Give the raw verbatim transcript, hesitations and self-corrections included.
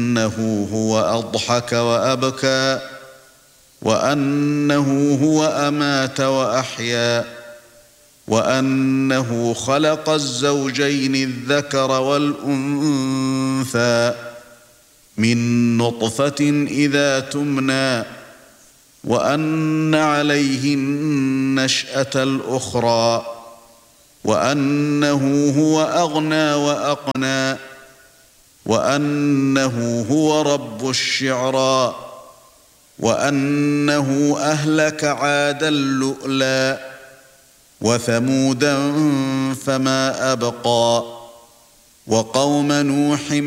وأنه هو أضحك وأبكى وأنه هو أمات وأحيا وأنه خلق الزوجين الذكر والأنثى من نطفة إذا تمنى وأن عليه النشأة الأخرى وأنه هو أغنى وأقنى وأنه هو رب الشعرى وأنه أهلك عادا اللؤلؤ وثمودا فما أبقى وقوم نوح